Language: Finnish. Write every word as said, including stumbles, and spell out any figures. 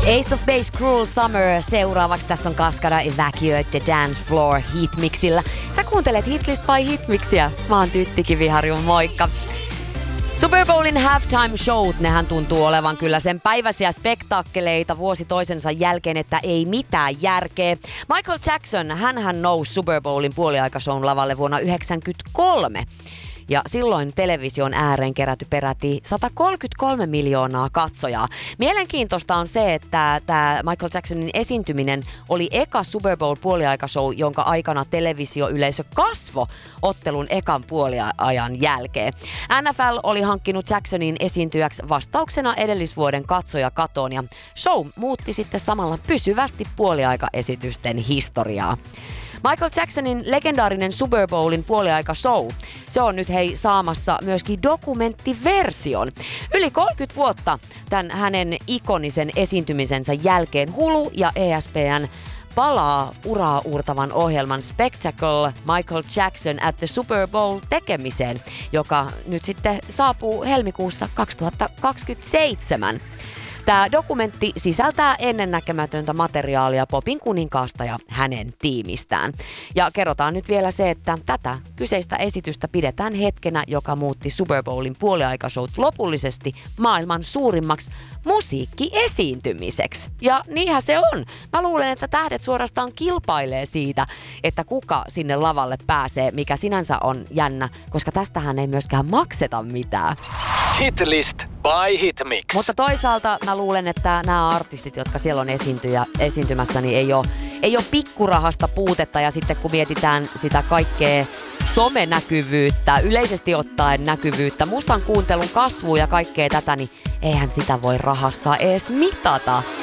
Ace of Base, Cruel Summer. Seuraavaksi tässä on Cascada, Evacuate the Dance Floor Hitmixillä. Sä kuuntelet Hitlist by Hitmixiä. Mä oon Tytti Kiviharju, moikka. Super Bowlin halftime showt, nehän tuntuu olevan kyllä sen päiväisiä spektaakkeleita vuosi toisensa jälkeen, että ei mitään järkeä. Michael Jackson, hänhän nousi Super Bowlin puoliaikashown lavalle vuonna yhdeksänkymmentäkolme. Ja silloin television ääreen kerätty peräti sata kolmekymmentäkolme miljoonaa katsojaa. Mielenkiintoista on se, että tämä Michael Jacksonin esiintyminen oli eka Super Bowl puoliaikashow, jonka aikana televisioyleisö kasvoi ottelun ekan puoliajan jälkeen. N F L oli hankkinut Jacksonin esiintyjäksi vastauksena edellisvuoden katsojakatoon ja show muutti sitten samalla pysyvästi puoliaikaesitysten historiaa. Michael Jacksonin legendaarinen Super Bowlin puoliaikashow, se on nyt hei saamassa myöskin dokumenttiversion. Yli kolmekymmentä vuotta tämän hänen ikonisen esiintymisensä jälkeen Hulu ja E S P N palaa uraa uurtavan ohjelman Spectacle Michael Jackson at the Super Bowl tekemiseen, joka nyt sitten saapuu helmikuussa kaksituhattakaksikymmentäseitsemän. Tämä dokumentti sisältää ennennäkemätöntä materiaalia popin kuninkaasta ja hänen tiimistään. Ja kerrotaan nyt vielä se, että tätä kyseistä esitystä pidetään hetkenä, joka muutti Super Bowlin puoliaikashowt lopullisesti maailman suurimmaksi musiikkiesiintymiseksi. Ja niinhän se on. Mä luulen, että tähdet suorastaan kilpailee siitä, että kuka sinne lavalle pääsee, mikä sinänsä on jännä, koska tästähän ei myöskään makseta mitään. Hitlist by Hitmix. Mutta toisaalta mä luulen, että nämä artistit, jotka siellä on esiintyjä, esiintymässä, niin ei ole, ei ole pikkurahasta puutetta. Ja sitten kun mietitään sitä kaikkea somenäkyvyyttä, yleisesti ottaen näkyvyyttä, musan kuuntelun kasvua ja kaikkea tätä, niin eihän sitä voi rahassa edes mitata.